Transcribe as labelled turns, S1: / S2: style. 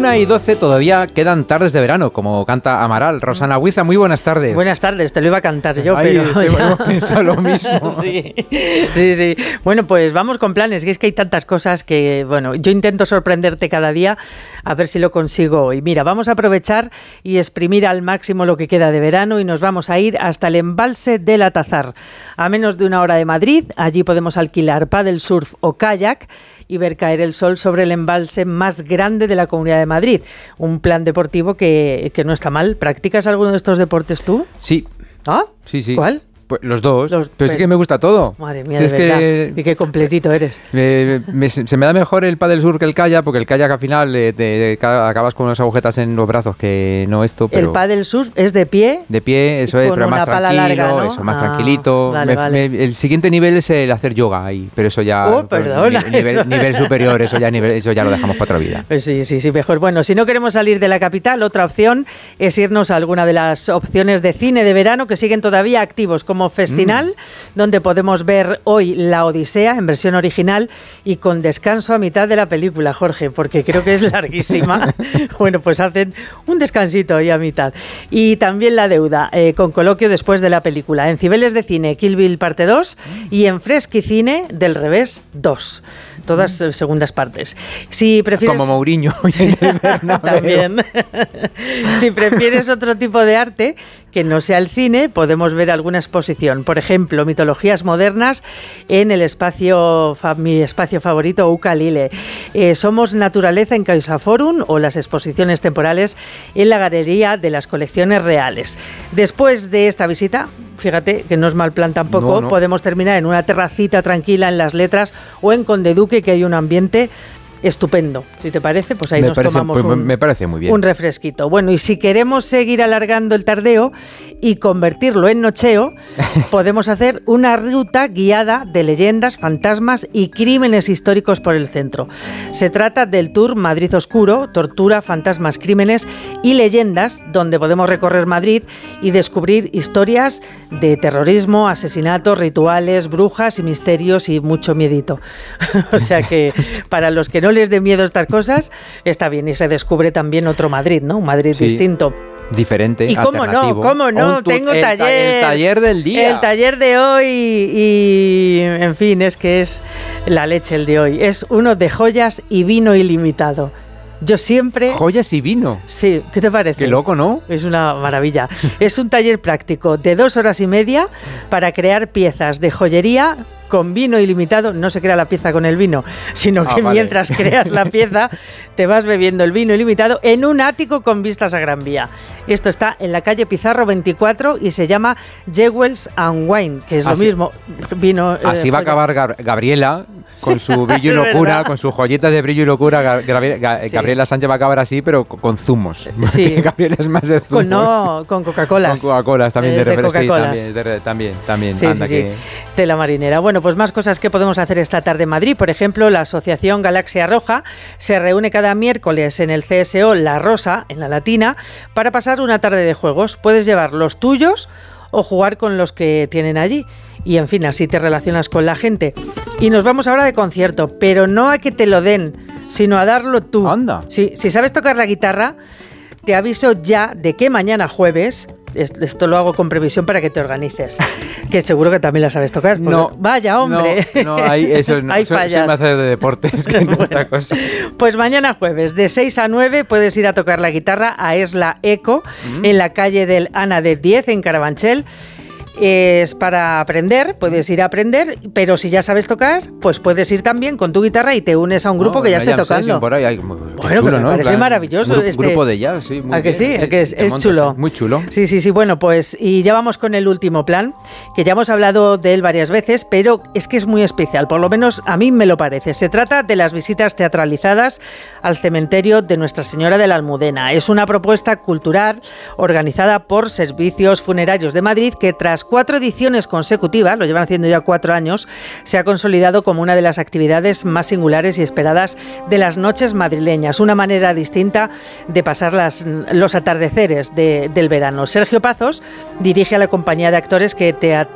S1: 1:12 todavía quedan tardes de verano, como canta Amaral. Rosana Huiza, muy buenas tardes.
S2: Buenas tardes, te lo iba a cantar yo,
S1: Ay,
S2: pero
S1: hemos pensado lo mismo.
S2: Sí. Bueno, pues vamos con planes, que es que hay tantas cosas que, bueno, yo intento sorprenderte cada día, a ver si lo consigo hoy. Mira, vamos a aprovechar y exprimir al máximo lo que queda de verano y nos vamos a ir hasta el embalse del Atazar. A menos de 1 hora de Madrid, allí podemos alquilar paddle surf o kayak y ver caer el sol sobre el embalse más grande de la Comunidad de Madrid. Un plan deportivo que no está mal. ¿Practicas alguno de estos deportes tú?
S1: Sí.
S2: ¿Ah?
S1: Sí.
S2: ¿Cuál?
S1: Pues los dos, pero es que me gusta todo.
S2: Madre mía, de verdad. Y qué completito eres.
S1: Se me da mejor el paddle surf que el kayak, porque el kayak al final acabas con unas agujetas en los brazos que no esto. Pero
S2: el paddle surf es de pie.
S1: De pie, eso es, pero más tranquilo,
S2: larga, ¿no?
S1: Eso, más tranquilito.
S2: Vale.
S1: El siguiente nivel es el hacer yoga ahí, pero eso ya...
S2: perdona.
S1: Nivel superior, eso ya lo dejamos para otra vida.
S2: Pues sí, mejor. Bueno, si no queremos salir de la capital, otra opción es irnos a alguna de las opciones de cine de verano que siguen todavía activos, como Festinal, donde podemos ver hoy La Odisea en versión original y con descanso a mitad de la película, Jorge, porque creo que es larguísima. Bueno, pues hacen un descansito ahí a mitad. Y también La Deuda, con coloquio después de la película. En Cibeles de Cine, Kill Bill parte 2 y en Fresquicine, Del Revés 2. Todas segundas partes. Si prefieres...
S1: Como Mourinho.
S2: También. Si prefieres otro tipo de arte que no sea el cine, podemos ver alguna exposición. Por ejemplo, mitologías modernas en el espacio, mi espacio favorito, Ucalile. Somos Naturaleza en CaixaForum o las exposiciones temporales en la Galería de las Colecciones Reales. Después de esta visita, fíjate que no es mal plan tampoco, no. Podemos terminar en una terracita tranquila en Las Letras o en Conde Duque, que hay un ambiente estupendo. Si te parece, pues ahí tomamos
S1: me parece muy bien.
S2: Un refresquito. Bueno, y si queremos seguir alargando el tardeo y convertirlo en nocheo, podemos hacer una ruta guiada de leyendas, fantasmas y crímenes históricos por el centro. Se trata del tour Madrid Oscuro, tortura, fantasmas, crímenes y leyendas, donde podemos recorrer Madrid y descubrir historias de terrorismo, asesinatos, rituales, brujas y misterios y mucho miedito. O sea que para los que no les dé miedo estas cosas, está bien, y se descubre también otro Madrid, ¿no? Un Madrid distinto.
S1: Diferente,
S2: y cómo no, tengo taller.
S1: El taller del día.
S2: El taller de hoy y en fin, es que es la leche el de hoy. Es uno de joyas y vino ilimitado. Yo siempre...
S1: ¿Joyas y vino?
S2: Sí, ¿qué te parece?
S1: Qué loco, ¿no?
S2: Es una maravilla. Es un taller práctico de 2 horas y media para crear piezas de joyería con vino ilimitado. No se crea la pieza con el vino, sino que mientras creas la pieza te vas bebiendo el vino ilimitado en un ático con vistas a Gran Vía. Esto está en la calle Pizarro 24 y se llama Jewels and Wine, que es lo mismo. Vino,
S1: así va a acabar Gabriela con su brillo y locura, con sus joyetas de brillo y locura. Gabriela Sánchez va a acabar así, pero con zumos.
S2: Sí.
S1: Gabriela es más de zumos.
S2: Con Coca-Colas.
S1: Con Coca-Colas también de
S2: Coca-Colas.
S1: Sí, también.
S2: Sí, anda que... Tela marinera. Bueno, pues más cosas que podemos hacer esta tarde en Madrid. Por ejemplo, la Asociación Galaxia Roja se reúne cada miércoles en el CSO La Rosa, en la Latina, para pasar una tarde de juegos. Puedes llevar los tuyos o jugar con los que tienen allí. Y en fin, así te relacionas con la gente. Y nos vamos ahora de concierto, pero no a que te lo den, sino a darlo tú.
S1: Anda.
S2: Sí, si sabes tocar la guitarra, te aviso ya de que mañana jueves, esto lo hago con previsión para que te organices, que seguro que también la sabes tocar.
S1: No.
S2: Vaya, hombre.
S1: No, eso no.
S2: Hay fallas.
S1: Soy más de deportes que no otra cosa.
S2: Pues mañana jueves, de 6 a 9, puedes ir a tocar la guitarra a Esla Eco, en la calle del Ana de 10, en Carabanchel. Es para aprender, puedes ir a aprender, pero si ya sabes tocar, pues puedes ir también con tu guitarra y te unes a un grupo que ya esté tocando.
S1: Por ahí
S2: bueno,
S1: chulo,
S2: me parece maravilloso.
S1: Grupo de jazz, sí.
S2: ¿A que sí? Es chulo.
S1: Muy chulo.
S2: Sí. Bueno, pues y ya vamos con el último plan, que ya hemos hablado de él varias veces, pero es que es muy especial, por lo menos a mí me lo parece. Se trata de las visitas teatralizadas al cementerio de Nuestra Señora de la Almudena. Es una propuesta cultural organizada por Servicios Funerarios de Madrid que tras 4 ediciones consecutivas, lo llevan haciendo ya 4 años, se ha consolidado como una de las actividades más singulares y esperadas de las noches madrileñas, una manera distinta de pasar los atardeceres del verano. Sergio Pazos dirige a la compañía de actores que